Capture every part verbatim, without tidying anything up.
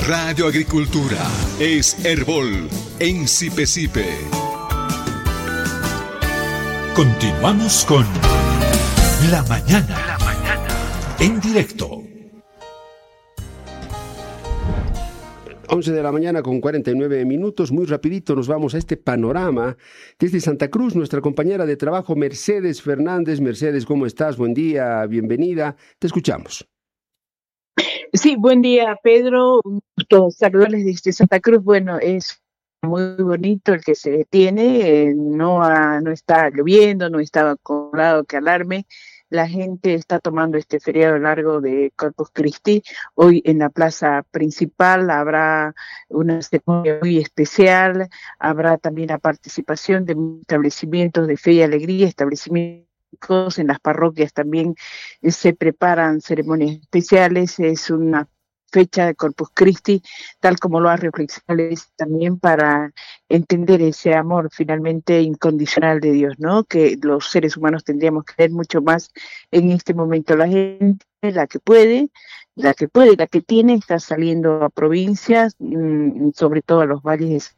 Radio Agricultura es Herbol en Sipe Sipe. Continuamos con La Mañana, La Mañana en directo. once de la mañana con cuarenta y nueve minutos, muy rapidito nos vamos a este panorama desde Santa Cruz, nuestra compañera de trabajo Mercedes Fernández. Mercedes, ¿cómo estás? Buen día, bienvenida, te escuchamos. Sí, buen día, Pedro, un gusto saludarles desde Santa Cruz. Bueno, es muy bonito el que se detiene, eh, no, ha, no está lloviendo, no está con nada que alarme. La gente está tomando este feriado largo de Corpus Christi. Hoy en la plaza principal habrá una ceremonia muy especial, habrá también la participación de establecimientos de fe y alegría, establecimientos en las parroquias también se preparan ceremonias especiales. Es una fecha de Corpus Christi, tal como lo ha reflexionado también, para entender ese amor finalmente incondicional de Dios, ¿no? Que los seres humanos tendríamos que tener mucho más en este momento. La gente, la que puede, la que puede, la que tiene, está saliendo a provincias, sobre todo a los valles.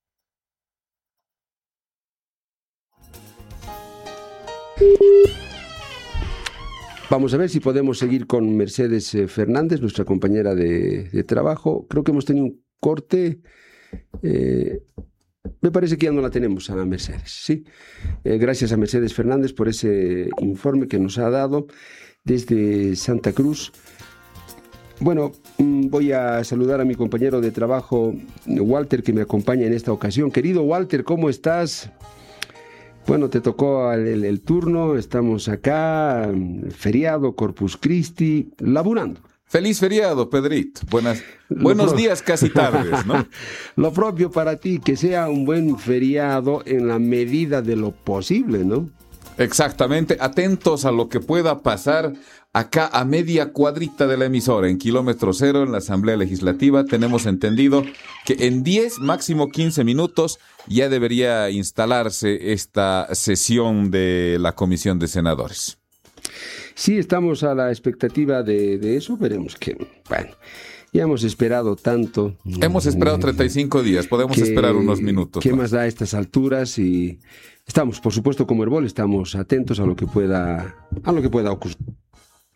Vamos a ver si podemos seguir con Mercedes Fernández, nuestra compañera de, de trabajo. Creo que hemos tenido un corte. Eh, me parece que ya no la tenemos a Mercedes, ¿sí? Eh, gracias a Mercedes Fernández por ese informe que nos ha dado desde Santa Cruz. Bueno, voy a saludar a mi compañero de trabajo, Walter, que me acompaña en esta ocasión. Querido Walter, ¿cómo estás? Bueno, te tocó el, el, el turno, estamos acá, feriado, Corpus Christi, laburando. Feliz feriado, Pedrito. Buenas, buenos pro... días, casi tardes, ¿no? Lo propio para ti, que sea un buen feriado en la medida de lo posible, ¿no? Exactamente, atentos a lo que pueda pasar acá a media cuadrita de la emisora, en kilómetro cero, en la Asamblea Legislativa. Tenemos entendido que en diez, máximo quince minutos, ya debería instalarse esta sesión de la Comisión de Senadores. Sí, estamos a la expectativa de, de eso, veremos que, bueno, ya hemos esperado tanto. Hemos esperado treinta y cinco días, podemos que, esperar unos minutos. ¿Qué ¿no? más da a estas alturas? Y estamos, por supuesto, como Herbol, estamos atentos a lo que pueda, a lo que pueda ocurrir.